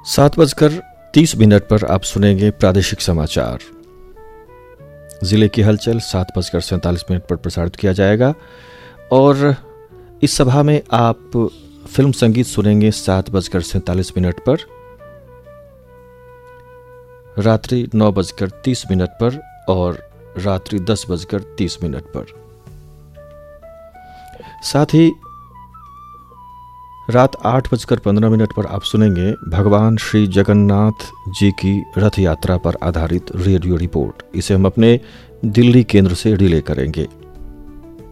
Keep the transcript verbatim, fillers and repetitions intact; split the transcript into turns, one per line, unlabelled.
सात बजकर तीस मिनट पर आप सुनेंगे प्रादेशिक समाचार। जिले की हलचल सात बजकर सैंतालीस मिनट पर प्रसारित किया जाएगा और इस सभा में आप फिल्म संगीत सुनेंगे सात बजकर सैंतालीस मिनट पर, रात्रि नौ बजकर तीस मिनट पर और रात्रि दस बजकर तीस मिनट पर। साथ ही रात आठ बजकर पंद्रह मिनट पर आप सुनेंगे भगवान श्री जगन्नाथ जी की रथ यात्रा पर आधारित रेडियो रिपोर्ट। इसे हम अपने दिल्ली केंद्र से रिले करेंगे।